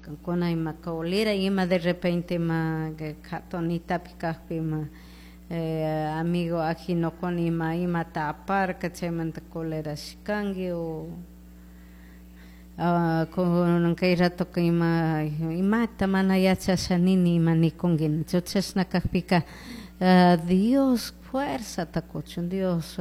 kankuna ima kaulira ima de repente ma katonita pikahpi ma amigo aquí no con ima tapar kachemanta kolera shikangi o con kay rato ka ima tamana yacha shanini ima nikongin chochas nakahpika Dios fuerza takochun Dios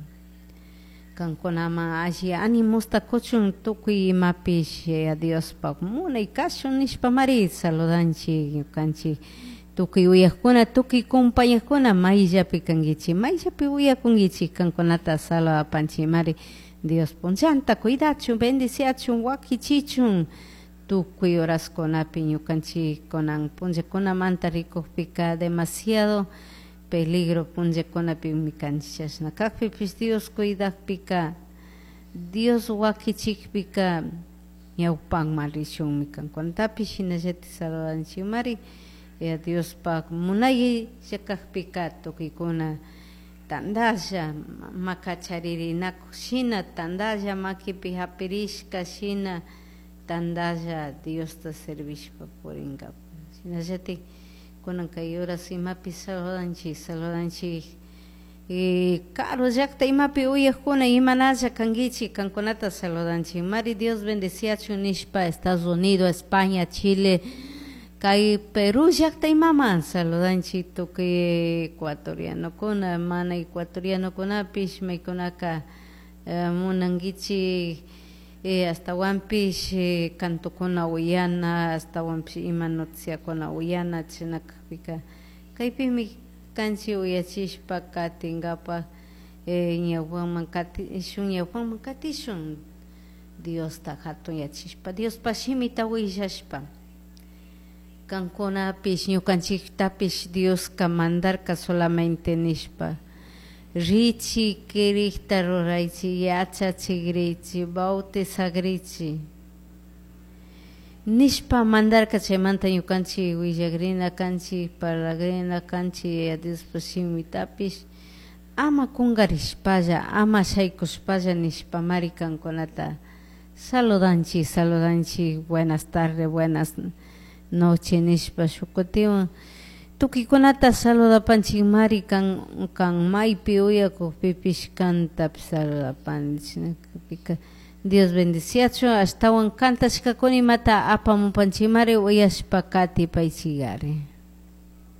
kankunama allí ánimos takochun tukui mapish a Dios pa muna ikashun nishpa mari saludanchi kanchi tuki uyakuna tuki kumpayakuna mayllapi kangichi mayllapi uyakungichi kankunata sala panchi mari Dios ponchanta cuidachun bendiciachun wakichichun tukuy horaskunapi ñukanchik kunan punllakunamanta rikukpika demasiado peligro punllakunapi mikanchik chashna kakpipish Dios cuidakpika Dios wakichikpika ñawpanman rishunmi kankunatapish hinallatik saludanchik mari Dios pak munay shakakpika tukuykuna tandalla makacharirinak shina tandalla makipi hapirishka shina tandalla Dios ta servishpa puringa shinallatik kunan kay horas imapi saludanchik caro llakta imapi uyakkuna imanalla kangichik kankunata saludanchik mari Dios bendiciachun nishpa Estados Unidos España Chile kay Perú llakta imaman saludanchik tukuy ecuatorianokuna mana ecuatorianokunapish maykunaka munankichik astawan-pish cantukuna uyana astawan-pish ima noticiakuna uyana chinakpika kaypimi kanchik uyachishpa katinkapak ñawpanman katishun Dios ta hatun yachishpa Dios pa shimita willashpa kankunapish ñukanchiktapish Dios mandarka solamente nishpa richi kirikta ruraychi yachachikrichi bautizagrichi nishpa mandarka chaymanta ñukanchik willagrina kanchik parlagrina kanchik a Dios pa shimitapish ama kungarishpalla ama shaykushpalla nishpa mari kankunata saludanchik buenas tardes buenas noche nishpa shukutiwan tukikunata saludapanchik mari kan maypi uyakukpipish kantapi saludapanchik Dios bendiciachun astawan kantashkakuna imata apamupanchik mari uyashpa katipaychigari